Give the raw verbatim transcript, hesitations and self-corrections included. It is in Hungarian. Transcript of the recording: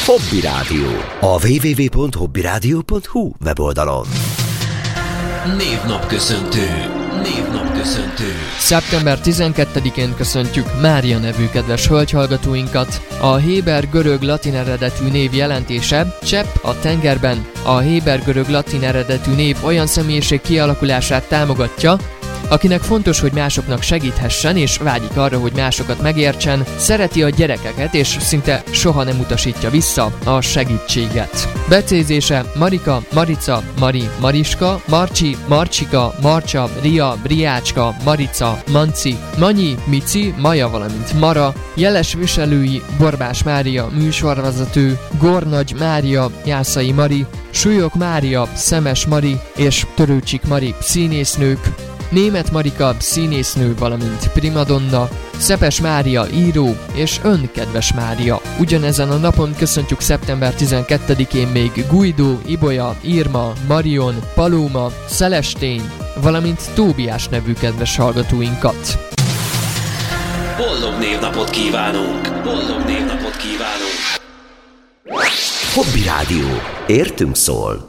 Hobby Rádió. A double-u double-u double-u pont hobby rádió pont hu weboldalon. Névnap köszöntő. Névnap köszöntő. szeptember tizenkettedikén köszöntjük Mária nevű kedves hölgyhallgatóinkat. A héber-görög-latin eredetű név jelentése csepp a tengerben. A héber-görög-latin eredetű név olyan személyiség kialakulását támogatja, akinek fontos, hogy másoknak segíthessen, és vágyik arra, hogy másokat megértsen, szereti a gyerekeket, és szinte soha nem utasítja vissza a segítséget. Becézése Marika, Marica, Mari, Mariska, Marcsi, Marcsika, Marcsa, Ria, Briácska, Marica, Manci, Manyi, Mici, Maja, valamint Mara, jeles viselői Borbás Mária, műsorvezető, Gornagy Mária, Jászai Mari, Súlyok Mária, Szemes Mari és Törőcsik Mari színésznők, Németh Marika színésznő, valamint primadonna, Szepes Mária író és Ön kedves Mária. Ugyanezen a napon köszöntjük szeptember tizenkettedikén még Guido, Ibolya, Irma, Marion, Paloma, Szelestény, valamint Tóbiás nevű kedves hallgatóinkat. Boldog névnapot kívánunk! Boldog névnapot kívánunk! Hobby Rádió. Értünk szól.